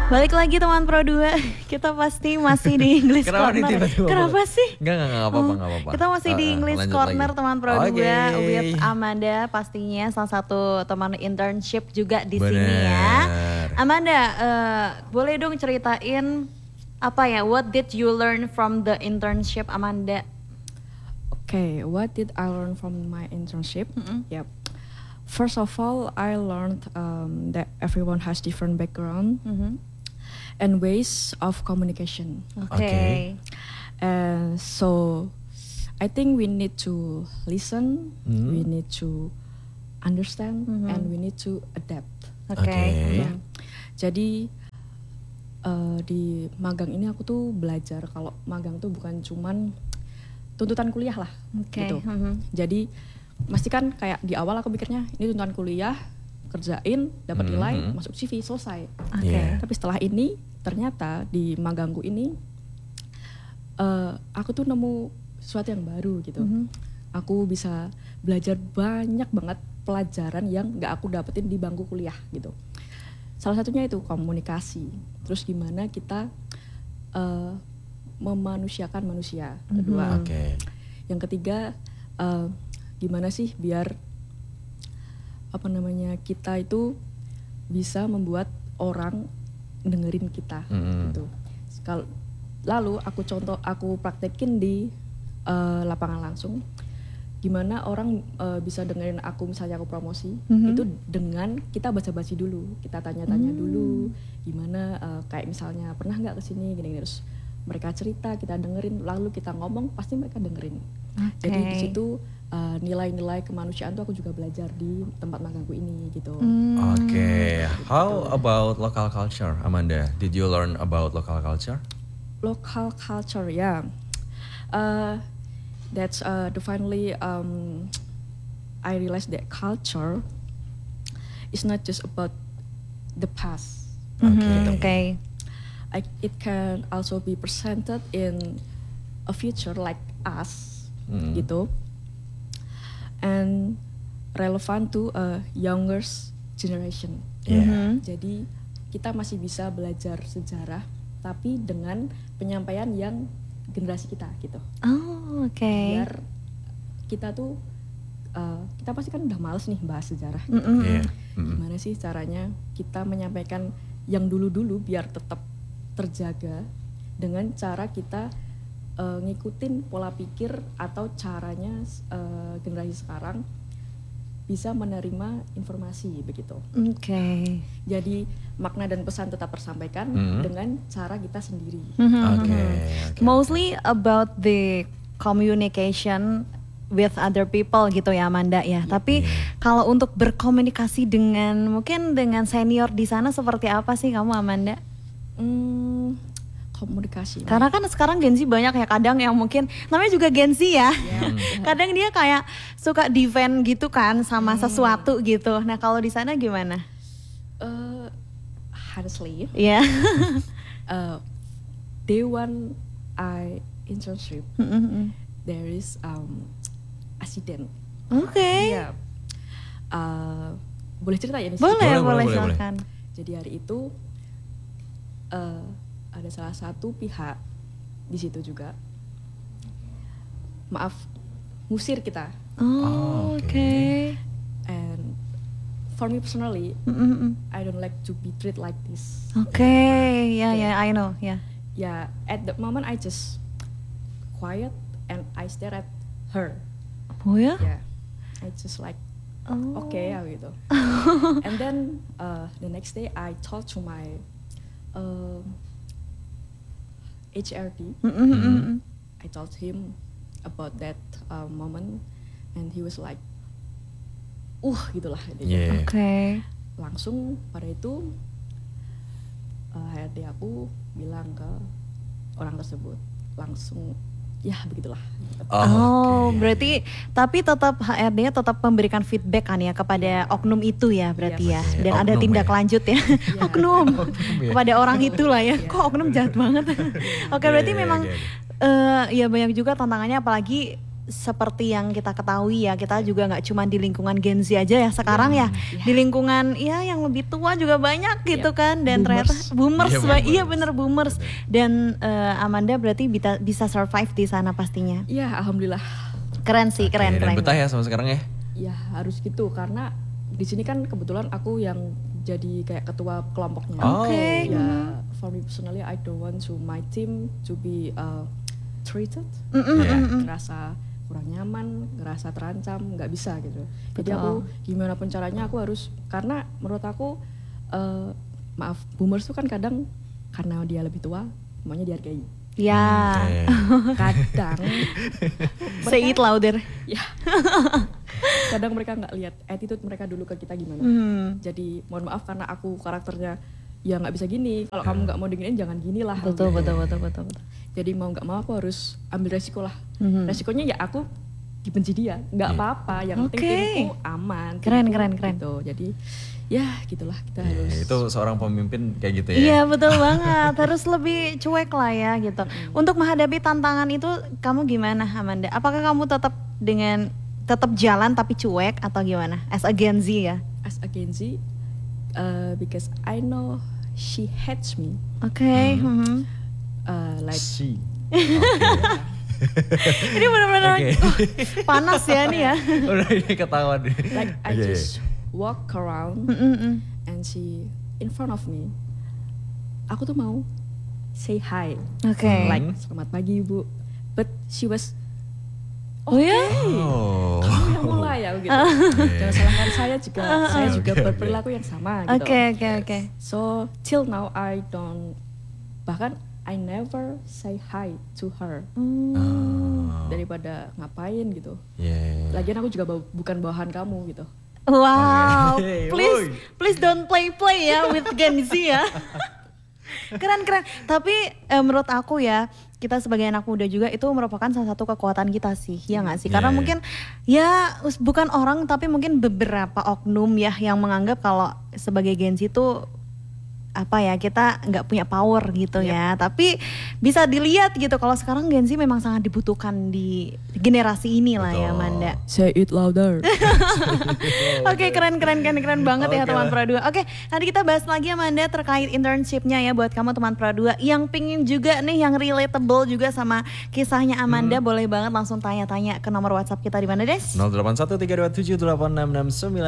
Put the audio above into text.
Balik lagi teman Pro 2, kita pasti masih di English Kenapa nih Corner. tiba-tiba? Kenapa sih? Enggak apa-apa. Kita masih di English Lanjut Corner lagi. teman Pro 2 with Amanda, pastinya salah satu teman internship juga di sini ya. Amanda, boleh dong ceritain apa ya, what did you learn from the internship, Amanda? Okay, what did I learn from my internship? Yep. First of all, I learned that everyone has different background and ways of communication. Okay. And so, I think we need to listen, we need to understand, and we need to adapt. Okay. Ya. Jadi di magang ini aku tuh belajar kalau magang tuh bukan cuman tuntutan kuliah lah, gitu. Jadi pasti kan kayak di awal aku pikirnya ini tuntutan kuliah, kerjain, dapat nilai, masuk CV, selesai. Tapi setelah ini ternyata di magangku ini aku tuh nemu sesuatu yang baru gitu. Aku bisa belajar banyak banget pelajaran yang gak aku dapetin di bangku kuliah gitu. Salah satunya itu komunikasi. Terus gimana kita memanusiakan manusia. Kedua. Yang ketiga, gimana sih biar kita itu bisa membuat orang dengerin kita gitu. Lalu aku praktekin di lapangan langsung. Gimana orang bisa dengerin aku, misalnya aku promosi itu dengan kita basa-basi dulu, kita tanya-tanya dulu gimana, kayak misalnya pernah nggak kesini gini-gini, terus mereka cerita, kita dengerin, lalu kita ngomong, pasti mereka dengerin. Jadi di situ nilai-nilai kemanusiaan tuh aku juga belajar di tempat magangku ini gitu. How about local culture, Amanda? Did you learn about local culture? Local culture, yeah. That's finally I realized that culture is not just about the past. It can also be presented in a future like us, gitu, and relevant to a younger generation. Jadi kita masih bisa belajar sejarah, tapi dengan penyampaian yang generasi kita gitu. Biar kita tuh kita pasti kan udah males nih bahas sejarah. Gimana sih caranya kita menyampaikan yang dulu-dulu biar tetap terjaga dengan cara kita ngikutin pola pikir atau caranya generasi sekarang bisa menerima informasi begitu. Jadi makna dan pesan tetap tersampaikan dengan cara kita sendiri. Mostly about the communication with other people gitu ya, Amanda ya. Tapi kalau untuk berkomunikasi mungkin dengan senior di sana seperti apa sih kamu, Amanda? Komunikasi. Karena kan sekarang Gen Z banyak ya, kadang yang mungkin namanya juga Gen Z ya. Kadang dia kayak suka defend gitu kan sama sesuatu gitu. Nah, kalau di sana gimana? Honestly, day one I internship, there is accident. Boleh cerita ya? Boleh silakan. Jadi hari itu ada salah satu pihak di situ juga, maaf, ngusir kita. And for me personally, I don't like to be treated like this. I know. Yeah, at the moment I just quiet and I stare at her. Yeah, I just like okay gitu. And then the next day I talked to my HRD. I told him about that moment, and he was like, gitulah. Langsung pada itu HRD aku bilang ke orang tersebut, langsung ya begitulah. Berarti tapi tetap HRD-nya tetap memberikan feedback kan ya kepada oknum itu ya berarti ya. Dan oknum ada tindak lanjut ya. Oknum kepada orang itulah ya. Kok oknum jahat banget. Berarti memang ya banyak juga tantangannya, apalagi seperti yang kita ketahui ya, kita juga nggak cuma di lingkungan Gen Z aja ya sekarang ya, di lingkungan ya yang lebih tua juga banyak gitu kan, dan ternyata boomers, iya bener boomers. Dan Amanda berarti bisa survive di sana pastinya. Iya, alhamdulillah. Keren sih, keren. Dan betah ya sama sekarang ya? Ya harus gitu, karena di sini kan kebetulan aku yang jadi kayak ketua kelompoknya. Oke. Ya, for me personally, I don't want to my team to be treated, ngerasa kurang nyaman, ngerasa terancam, nggak bisa gitu. Jadi aku gimana pun caranya aku harus, karena menurut aku maaf, boomers tuh kan kadang karena dia lebih tua, maunya dihargai. Ya. Kadang Say it louder. ya. Kadang mereka nggak lihat attitude mereka dulu ke kita gimana. Jadi mohon maaf karena aku karakternya ya nggak bisa gini. Kalau kamu nggak mau dengerin jangan gini lah. Betul. Jadi mau nggak mau aku harus ambil resiko lah. Resikonya ya aku dibenci dia, nggak apa-apa. Yang penting timku aman. Keren. Gitu. Jadi ya gitulah kita harus. Itu seorang pemimpin kayak gitu ya? Iya betul banget, harus lebih cuek lah ya gitu. Untuk menghadapi tantangan itu kamu gimana Amanda? Apakah kamu tetap jalan tapi cuek atau gimana? As a Gen Z ya? As a Gen Z, because I know she hates me. Oke. Like Si. Ini benar-benar panas ya nih ya. Udah ini ketahuan deh. like I just walk around and she in front of me. Aku tuh mau say hi, like selamat pagi ibu, but she was kamu yang mulai ya gitu. Jangan salahkan saya juga berperilaku yang sama gitu. Oke. So till now I don't, bahkan I never say hi to her. Daripada ngapain gitu. Lagian aku juga bukan bawahan kamu gitu. Wow, please don't play ya with Gen Z ya. Keren. Tapi menurut aku ya, kita sebagai anak muda juga itu merupakan salah satu kekuatan kita sih, ya nggak sih? Karena mungkin ya bukan orang, tapi mungkin beberapa oknum ya yang menganggap kalau sebagai Gen Z itu apa ya, kita nggak punya power gitu ya. Tapi bisa dilihat gitu kalau sekarang Gen Z memang sangat dibutuhkan di generasi ini lah ya Amanda. Say it louder. Oke, keren banget ya teman Pro 2. Oke, nanti kita bahas lagi Amanda terkait internshipnya ya buat kamu teman Pro 2 yang pingin juga nih yang relatable juga sama kisahnya Amanda, boleh banget langsung tanya-tanya ke nomor WhatsApp kita di mana Des? 081 327 8669